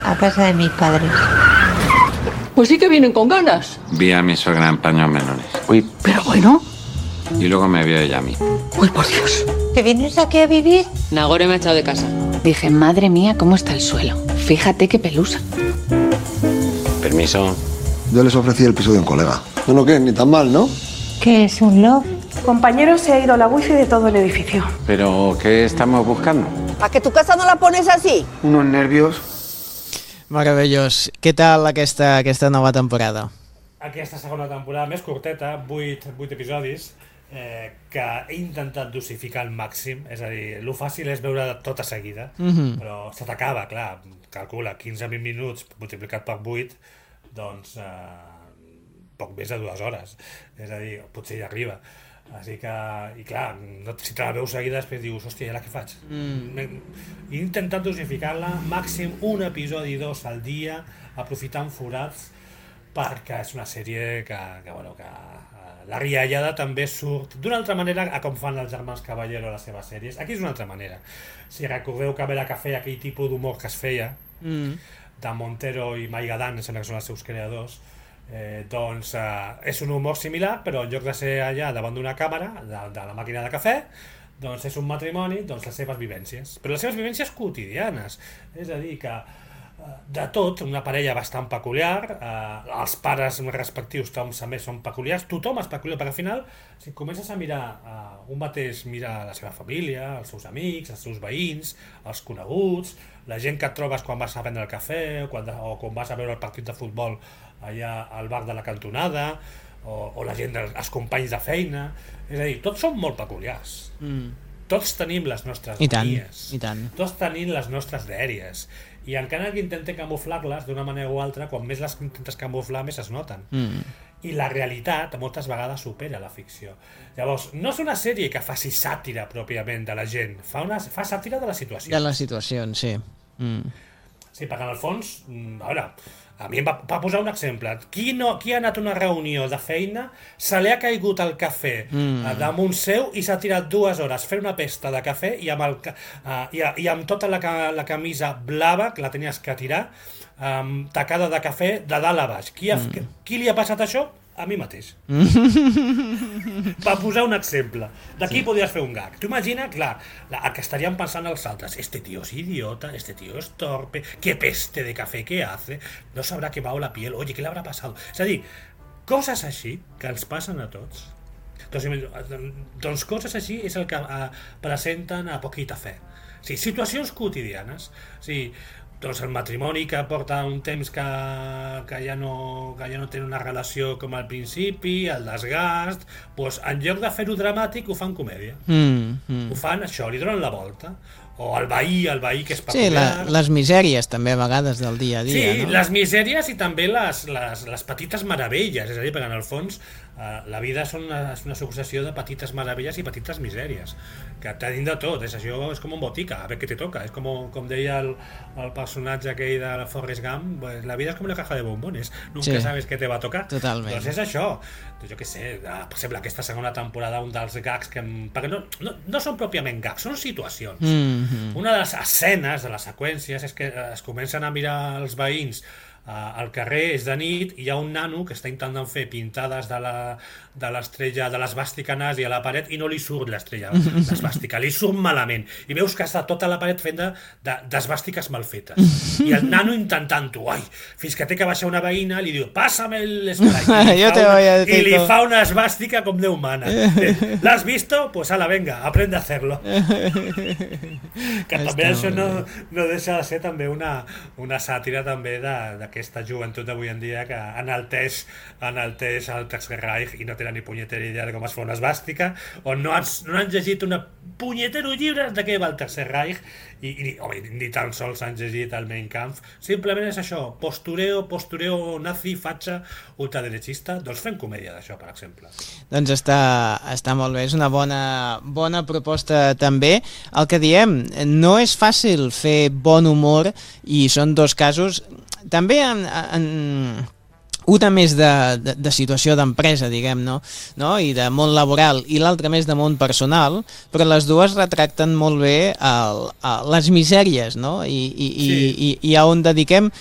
A casa de mis padres. Pues sí que vienen con ganas. Vi a mi suegra en paños menores. Uy, pero bueno. Y luego me vio ella a mí. Uy, por Dios. ¿Te vienes aquí a vivir? Nagore me ha echado de casa. Dije, madre mía, cómo está el suelo. Fíjate qué pelusa. Permiso. Yo les ofrecí el piso de un colega. No, ¿qué? Ni tan mal, ¿no? ¿Qué es un love? Compañero, se ha ido la wifi de todo el edificio. ¿Pero qué estamos buscando? ¿A que tu casa no la pones así? Unos nervios. Meravellós. Què tal aquesta nova temporada? Aquesta segona temporada més curteta, 8 episodis, que he intentat dosificar al màxim, és a dir, el fàcil és veure tota seguida, però se t'acaba, clar, calcula, 15-20 minuts multiplicat per 8, doncs poc més de 2 hores, és a dir, potser hi arriba. Així que, i clar, si te la veus seguida després dius, hòstia, i ara què faig? He intentat dosificar-la, màxim un episodi 2 al dia, aprofitant forats, perquè és una sèrie que la riallada també surt d'una altra manera a com fan els germans Caballero a les seves sèries. Aquí és una altra manera. Si recordeu que a Vera Café, aquell tipus d'humor que es feia, de Montero i Maigadan, que són els seus creadors, doncs és un humor similar, però en lloc de ser allà davant d'una càmera, de la màquina de cafè, doncs és un matrimoni, doncs les seves vivències. Però les seves vivències quotidianes. És a dir, que de tot, una parella bastant peculiar, els pares respectius també són peculiars, tothom és peculiar, perquè al final, si comences a mirar, un mateix mira la seva família, els seus amics, els seus veïns, els coneguts, la gent que et trobes quan vas a prendre el cafè o quan vas a veure el partit de futbol allà al bar de la cantonada, o la gent, els companys de feina, és a dir, tots són molt peculiars. Tots tenim les nostres manies, tots tenim les nostres dèries, i encara que intentem camuflar-les d'una manera o altra, quan més les intentes camuflar, més es noten. I la realitat moltes vegades supera la ficció. Llavors, no és una sèrie que faci sàtira pròpiament de la gent, fa sàtira de les situacions. De les situacions, sí. Sí, perquè en el fons, a veure, a mi em va posar un exemple. Qui ha anat a una reunió de feina, se li ha caigut el cafè damunt seu i s'ha tirat 2 hores fer una pesta de cafè i amb tota la camisa blava, que la tenies que tirar, tacada de cafè de dalt a baix. Qui li ha passat això? A mi mateix. Va posar un exemple. D'aquí podries fer un gag. Tu imagina, clar, el que estarían pensant els altres. Este tío es idiota, este tío es torpe, qué peste de café que hace, no sabrà quemado la piel, oye, ¿qué le habrá pasado? És a dir, coses així que ens passen a tots. Doncs coses així és el que presenten a Poquita Fe. Sí, situacions quotidianes. Sí, doncs el matrimoni que porta un temps que ja no té una relació com al principi, el desgast, doncs en lloc de fer-ho dramàtic ho fan comèdia. Ho fan això, li donen la volta. O el veí que és peculiar. Sí, les misèries també a vegades del dia a dia, no? Sí, les misèries i també les petites meravelles, és a dir, perquè en el fons la vida és una successió de petites meravelles i petites misèries, que tenim de tot, això és com un botica, a veure què te toca, és com deia el personatge aquell de Forrest Gump, la vida és com una caja de bombones, nunca sabes què te va tocar. Totalment. Doncs és això, jo què sé, per exemple, aquesta segona temporada, un dels gags perquè no són pròpiament gags, són situacions. Una de les escenes, de les seqüències, és que es comencen a mirar els veïns al carrer, és de nit, i hi ha un nano que està intentant fer pintades de l'estrella, de l'esvàstica nazi a la paret, i no li surt l'estrella, l'esvàstica, li surt malament, i veus que està tota la paret fent d'esvàstiques mal fetes, i el nano intentant-ho, fins que té que baixar una veïna, li diu, pásame l'estrella, i li fa una esvàstica com Déu mana. ¿L'has visto? Pues ala, venga, aprende a hacerlo. Que també això no deixa de ser també una sàtira també d'aquesta joventut d'avui en dia que enalteix el Tercer Reich i no tenen ni punyetera idea de com es fa una esvàstica, o no han llegit una punyetero llibre de què va el Tercer Reich i ni tan sols han llegit el Mein Kampf. Simplement és això, postureo nazi, fatxa, ultraderechista. Doncs fem comèdia d'això, per exemple. Doncs està molt bé, és una bona proposta també. El que diem, no és fàcil fer bon humor i són dos casos també una més de situació d'empresa, diguem, no? I de món laboral, i l'altra més de món personal, però les dues retracten molt bé les misèries, no? I a on dediquem